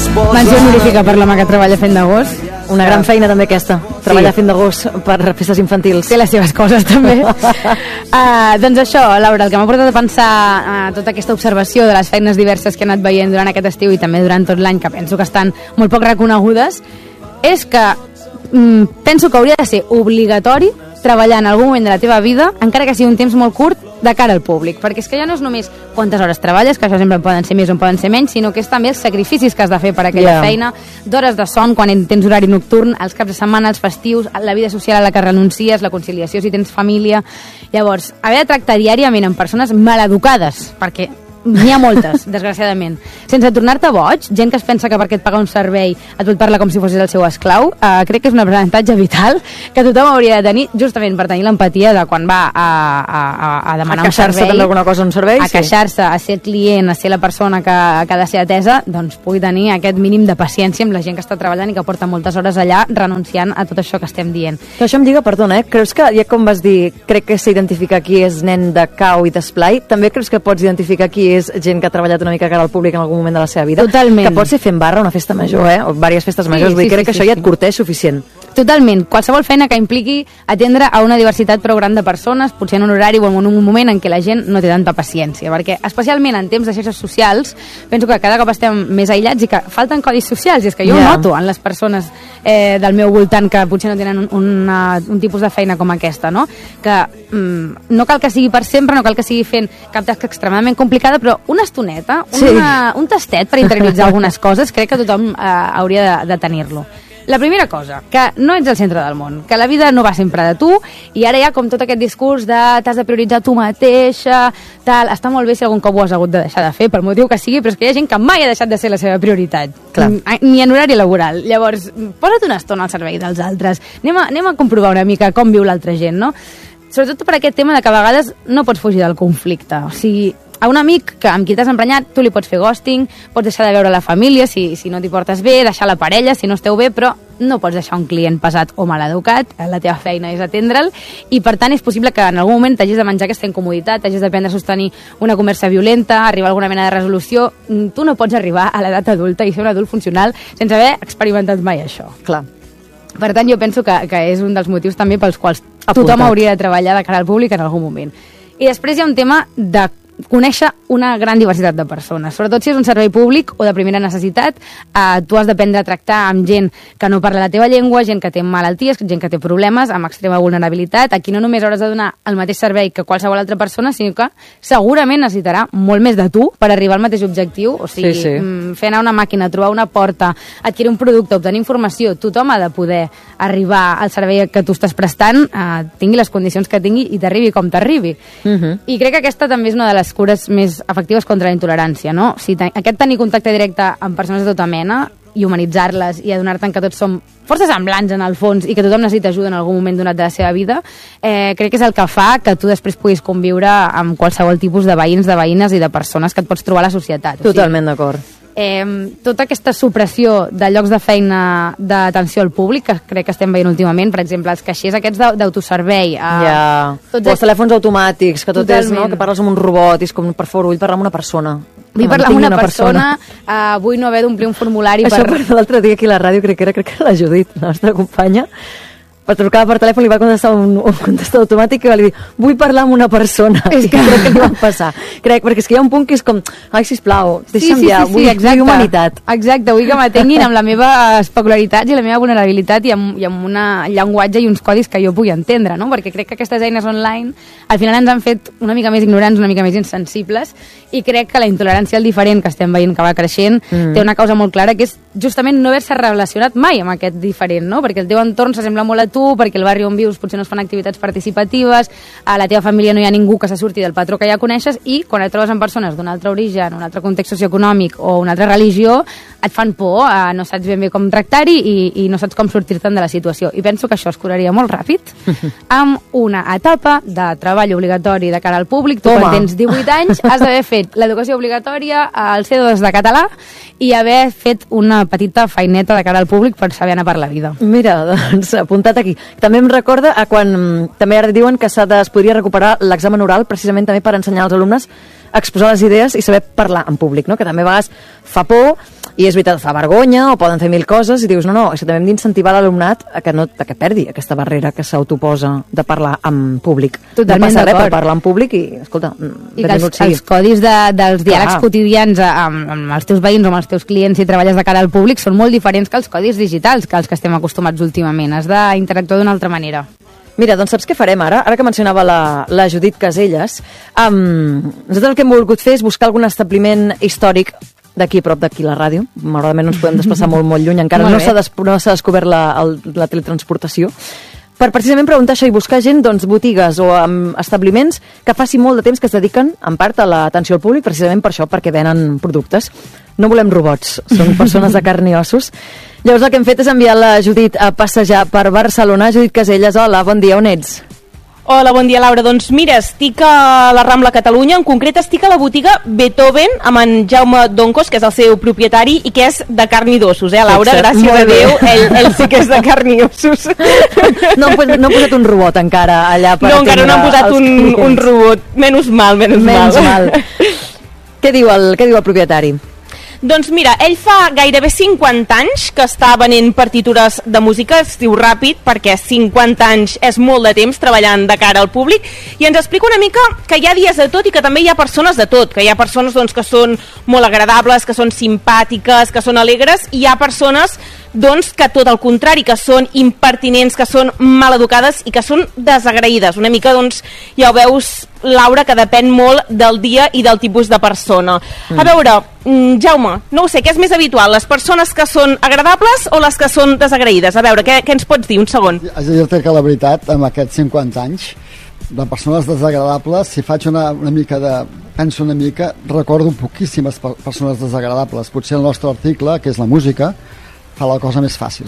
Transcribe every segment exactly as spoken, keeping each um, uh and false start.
Menció honorífica per l'home que treballa fent de gos. Una gran feina també aquesta, treballar sí. fent de gos per festes infantils. Té les seves coses també. uh, doncs això, Laura, el que m'ha portat a pensar uh, tota aquesta observació de les feines diverses que he anat veient durant aquest estiu i també durant tot l'any, que penso que estan molt poc reconegudes, és que mm, penso que hauria de ser obligatori treballar en algun moment de la teva vida, encara que sigui un temps molt curt, de cara al públic, perquè és que ja no és només quantes hores treballes, que això sempre poden ser més o poden ser menys, sinó que és també els sacrificis que has de fer per aquella yeah. feina, d'hores de son quan tens horari nocturn, els caps de setmana, els festius, la vida social a la que renuncies, la conciliació si tens família. Llavors, haver de tractar diàriament amb persones maleducades, perquè n'hi ha moltes, desgraciadament, sense tornar-te boig, gent que es pensa que perquè et paga un servei et pot parlar com si fossis el seu esclau, uh, crec que és un aprenentatge vital que tothom hauria de tenir, justament per tenir l'empatia de quan va a, a, a, a demanar a un servei, alguna cosa, un servei a sí. queixar-se, a ser client, a ser la persona que, que ha de ser atesa, doncs pugui tenir aquest mínim de paciència amb la gent que està treballant i que porta moltes hores allà renunciant a tot això que estem dient. Que això em lliga, perdona, eh? Creus que, ja com vas dir, crec que s'identifica qui és nen de cau i d'esplai, també creus que pots identificar qui és gent que ha treballat una mica cara al públic en algun moment de la seva vida? Totalment. Que pot ser fent barra, una festa major, eh? O diverses festes majors, sí, vull dir, sí, crec sí, que sí, això ja et curteix suficient. Totalment. Qualsevol feina que impliqui atendre a una diversitat prou gran de persones, potser en un horari o en un moment en què la gent no té tanta paciència, perquè especialment en temps de xarxes socials penso que cada cop estem més aïllats i que falten codis socials, i és que jo yeah. ho noto en les persones eh, del meu voltant que potser no tenen un, una, un tipus de feina com aquesta, no? Que mm, no cal que sigui per sempre, no cal que sigui fent cap tasca extremadament complicada, però una estoneta, una, sí. un tastet per interioritzar algunes coses, crec que tothom eh, hauria de, de tenir-lo. La primera cosa, que no ets el centre del món, que la vida no va sempre de tu, i ara hi ha com tot aquest discurs de t'has de prioritzar tu mateixa, tal, està molt bé si algun cop ho has hagut de deixar de fer, per motiu que sigui, però és que hi ha gent que mai ha deixat de ser la seva prioritat, Clar. ni en horari laboral. Llavors, posa't una estona al servei dels altres, anem a, anem a comprovar una mica com viu l'altra gent, no? Sobretot per aquest tema de que a vegades no pots fugir del conflicte, o sigui, a un amic que amb qui t'has emprenyat tu li pots fer ghosting, pots deixar de veure la família si, si no t'hi portes bé, deixar la parella si no esteu bé, però no pots deixar un client pesat o maleducat, la teva feina és atendre'l, i per tant és possible que en algun moment t'hagis de menjar aquesta incomoditat, t'hagis d'aprendre a sostenir una conversa violenta, arribar a alguna mena de resolució. Tu no pots arribar a l'edat adulta i ser un adult funcional sense haver experimentat mai això. Clar. Per tant, jo penso que, que és un dels motius també pels quals Apuntat. Tothom hauria de treballar de cara al públic en algun moment. I després hi ha un tema de conèixer una gran diversitat de persones, sobretot si és un servei públic o de primera necessitat. Eh, tu has d'aprendre a tractar amb gent que no parla la teva llengua, gent que té malalties, gent que té problemes, amb extrema vulnerabilitat. Aquí no només hauràs de donar el mateix servei que qualsevol altra persona, sinó que segurament necessitarà molt més de tu per arribar al mateix objectiu. O sigui, sí, sí. fer anar una màquina, trobar una porta, adquirir un producte, obtenir informació, tothom ha de poder arribar al servei que tu estàs prestant, eh, tingui les condicions que tingui i t'arribi com t'arribi. Uh-huh. I crec que aquesta també és una de les cures més efectives contra la intolerància, no? Si ten aquest tenir contacte directe amb persones de tota mena i humanitzar-les i adonar-te'n que tots som forces semblants en el fons i que tothom necessita ajuda en algun moment donat de la seva vida, eh, crec que és el que fa que tu després puguis conviure amb qualsevol tipus de veïns, de veïnes i de persones que et pots trobar a la societat. Totalment d'acord. Eh, tota aquesta supressió de llocs de feina d'atenció al públic que crec que estem veient últimament, per exemple els caixers aquests d'autoservei, eh, ja. tots els telèfons automàtics que tot Totalment. És, no? Que parles amb un robot i és com, per favor, vull parlar amb una persona, vull parlar amb una, una persona, persona. Uh, vull no haver d'omplir un formulari. Això per... per l'altre dia aquí a la ràdio crec que era, crec que era la Judit, la nostra companya, per trucar per telèfon li va contestar un, un contestador automàtic i va dir, vull parlar amb una persona. És que crec que li va passar. Crec, perquè és que hi ha un punt que és com, ai, sisplau, deixa'm sí, sí, ja, sí, sí, vull, vull humanitat. Exacte, vull que m'atenguin amb la meva especularitat i la meva vulnerabilitat i amb, i amb un llenguatge i uns codis que jo pugui entendre, no? Perquè crec que aquestes eines online al final ens han fet una mica més ignorants, una mica més insensibles, i crec que la intolerància al diferent que estem veient que va creixent mm. té una causa molt clara, que és justament no haver-se relacionat mai amb aquest diferent, no? Perquè el teu entorn s'assembla molt a tu, perquè el barri on vius potser no es fan activitats participatives, a la teva família no hi ha ningú que se surti del patró que ja coneixes, i quan et trobes amb persones d'un altre origen, un altre context socioeconòmic o una altra religió, et fan por, eh, no saps ben bé com tractar-hi i, i no saps com sortir-te'n de la situació. I penso que això es curaria molt ràpid amb una etapa de treball obligatori de cara al públic. Tu Toma. Quan tens divuit anys has d'haver fet l'educació obligatòria, el C dos de català i haver fet una petita feineta de cara al públic per saber anar per la vida. Mira, doncs apuntat aquí. També em recorda a quan també ara diuen que s'ha de, es podria recuperar l'examen oral precisament també per ensenyar als alumnes exposar les idees i saber parlar en públic, no? Que també a vegades fa por i és veritat, fa vergonya o poden fer mil coses i dius, no, no, és que també hem d'incentivar l'alumnat a que no a que perdi aquesta barrera que s'autoposa de parlar en públic. Totalment no passa res per d'acord. parlar en públic i, escolta, I que els, els codis de, dels diàlegs Clar. quotidians amb, amb els teus veïns o amb els teus clients si treballes de cara al públic són molt diferents que els codis digitals que els que estem acostumats últimament. Has d'interactuar d'una altra manera. Mira, doncs saps què farem ara? Ara que mencionava la, la Judit Caselles, um, nosaltres el que hem volgut fer és buscar algun establiment històric d'aquí a prop d'aquí la ràdio. Malauradament no ens podem desplaçar molt, molt lluny. Encara molt no s'ha des, no s'ha descobert la, el, la teletransportació. Per precisament preguntar això i buscar gent, doncs, botigues o um, establiments que faci molt de temps que es dediquen, en part, a l'atenció al públic, precisament per això, perquè venen productes. No volem robots, són persones de carn i ossos. Llavors el que hem fet és enviar la Judit a passejar per Barcelona. Judit Caselles, hola, bon dia, on ets? Hola, bon dia, Laura. Doncs mira, estic a la Rambla Catalunya, en concret estic a la botiga Beethoven amb en Jaume Doncos, que és el seu propietari i que és de carn i d'ossos, eh, Laura? Exacte. Gràcies a Déu, ell, ell sí que és de carn i ossos. No han, no han posat un robot encara allà per No, encara no han posat un, un robot. Menys mal, menys, menys mal. mal. Què diu el, què diu el propietari? Doncs mira, ell fa gairebé cinquanta anys que està venent partitures de música, es diu ràpid perquè cinquanta anys és molt de temps treballant de cara al públic, i ens explica una mica que hi ha dies de tot i que també hi ha persones de tot, que hi ha persones doncs, que són molt agradables, que són simpàtiques, que són alegres, i hi ha persones doncs, que tot el contrari, que són impertinents, que són maleducades i que són desagraïdes. Una mica, doncs, ja ho veus, Laura, que depèn molt del dia i del tipus de persona. Mm. A veure, Jaume, no ho sé, què és més habitual? Les persones que són agradables o les que són desagraïdes? A veure, què, què ens pots dir? Un segon. Haig de dir-te que la veritat, amb aquests cinquanta anys, de persones desagradables, si faig una, una mica de... penso una mica, recordo poquíssimes persones desagradables. Potser el nostre article, que és la música, fa la cosa més fàcil.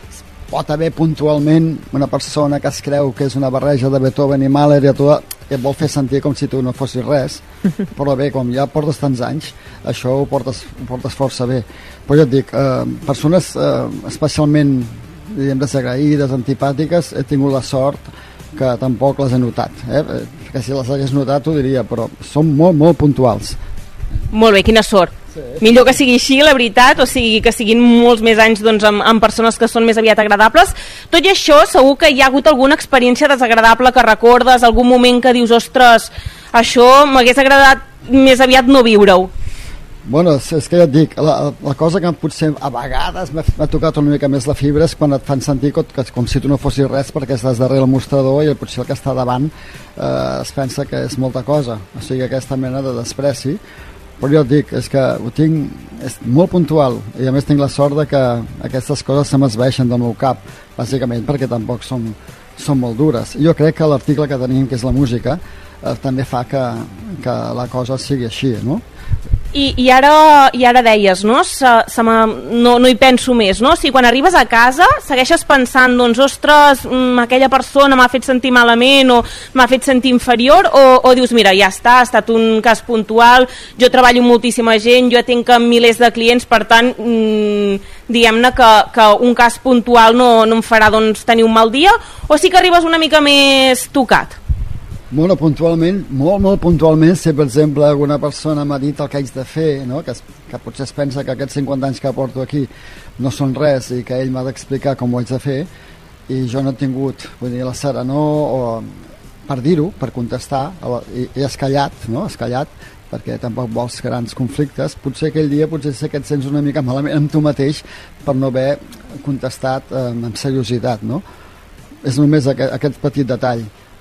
Pot haver puntualment una persona que es creu que és una barreja de Beethoven i Mahler i tot, que et vol fer sentir com si tu no fossis res, però bé, com ja portes tants anys, això ho portes, ho portes força bé. Però jo et dic, eh, persones eh, especialment diguem, desagraïdes, antipàtiques, he tingut la sort que tampoc les he notat. Eh? Que si les hagués notat ho diria, però són molt, molt puntuals. Molt bé, quina sort. Sí. Millor que sigui així, la veritat, o sigui que siguin molts més anys doncs, amb, amb persones que són més aviat agradables. Tot i això, segur que hi ha hagut alguna experiència desagradable que recordes, algun moment que dius, ostres, això m'hagués agradat més aviat no viure-ho. Bueno, és que ja et dic, la, la cosa que potser a vegades m'ha tocat una mica més la fibra és quan et fan sentir com, com si tu no fossis res perquè estàs darrere el mostrador i potser el que està davant eh, es pensa que és molta cosa, o sigui aquesta mena de despreci. Però jo et dic, és que ho tinc és molt puntual i a més tinc la sort de que aquestes coses se m'esveixen del meu cap, bàsicament perquè tampoc són, són molt dures. Jo crec que l'article que tenim, que és la música, eh, també fa que, que la cosa sigui així, no? I, i, ara, i ara deies, no? Se, se no, no hi penso més, no? O sigui, quan arribes a casa segueixes pensant, doncs, ostres, aquella persona m'ha fet sentir malament o m'ha fet sentir inferior, o, o dius, mira, ja està, ha estat un cas puntual, jo treballo amb moltíssima gent, jo atenc amb milers de clients, per tant, mmm, diguem-ne que, que un cas puntual no, no em farà doncs, tenir un mal dia, o sí que arribes una mica més tocat? Molt puntualment, molt, molt puntualment, si per exemple alguna persona m'ha dit el que haig de fer, no? que, es, que potser es pensa que aquests cinquanta anys que porto aquí no són res i que ell m'ha d'explicar com ho haig de fer, i jo no he tingut, vull dir, la serenor o, per dir-ho, per contestar, i, i has callat, no? Has callat, perquè tampoc vols grans conflictes, potser aquell dia potser sé que et sents una mica malament amb tu mateix per no haver contestat eh, amb seriositat, no? És només aquest, aquest petit detall.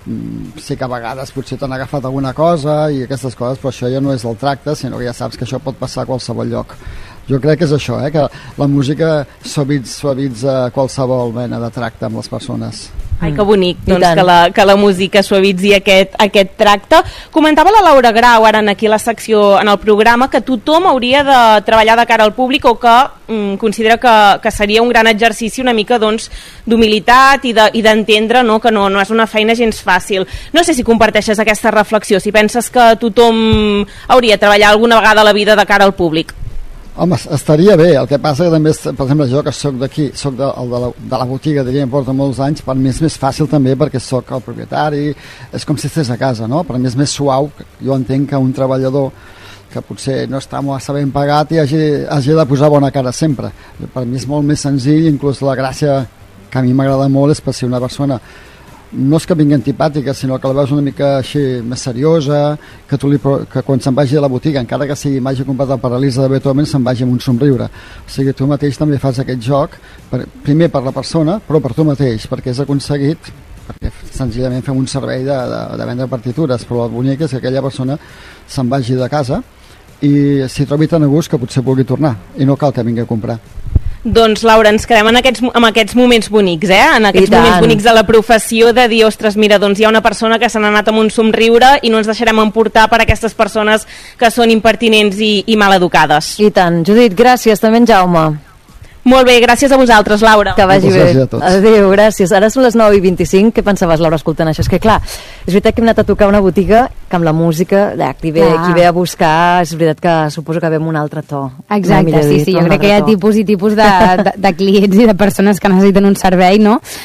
Sé que a vegades potser t'han agafat alguna cosa i aquestes coses, però això ja no és el tracte, sinó que ja saps que això pot passar a qualsevol lloc. Jo crec que és això, eh? Que la música suavitza, suavitza qualsevol mena de tracte amb les persones. Ai, que bonic, doncs, que la, que la música suavitzi aquest, aquest tracte. Comentava la Laura Grau, ara aquí a la secció, en el programa, que tothom hauria de treballar de cara al públic o que mm, considera que, que seria un gran exercici una mica doncs, d'humilitat i d'entendre de, no, que no, no és una feina gens fàcil. No sé si comparteixes aquesta reflexió, si penses que tothom hauria de treballar alguna vegada a la vida de cara al públic. Home, estaria bé, el que passa que també, per exemple, jo que soc d'aquí, soc de, de, la, de la botiga, diria, em porta molts anys, per mi és més fàcil també perquè soc el propietari, és com si estigués a casa, no? Per mi és més suau, jo entenc que un treballador que potser no està massa ben pagat i hagi, hagi de posar bona cara sempre. Per mi és molt més senzill, inclús la gràcia que a mi m'agrada molt és per si una persona no és que vingui antipàtica, sinó que la veus una mica així més seriosa, que, tu li, que quan se'n vagi a la botiga, encara que sigui m'hagi comprat el Paralisa de Beethoven, se'n vagi amb un somriure. O sigui, tu mateix també fas aquest joc, per, primer per la persona, però per tu mateix, perquè has aconseguit, perquè senzillament fem un servei de, de, de vendre partitures, però el bonic és que aquella persona se'n vagi de casa i s'hi trobi tan a gust que potser pugui tornar, i no cal que vingui a comprar. Doncs, Laura, ens quedem en aquests, en aquests moments bonics, eh? En aquests moments bonics de la professió, de dir, ostres, mira, doncs hi ha una persona que se n'ha anat amb un somriure i no ens deixarem emportar per aquestes persones que són impertinents i, i maleducades. I tant. Judit, gràcies. També en Jaume. Molt bé, gràcies a vosaltres, Laura. Que vagi bé. Adéu, gràcies. Ara són les nou i vint-i-cinc. Què pensaves, Laura, escoltant això? És que, clar, és veritat que hem anat a tocar una botiga que amb la música, qui ve, qui ve a buscar, és veritat que suposo que ve amb un altre to. Exacte, sí, sí. Jo crec que hi ha tipus i tipus de, de, de clients i de persones que necessiten un servei, no?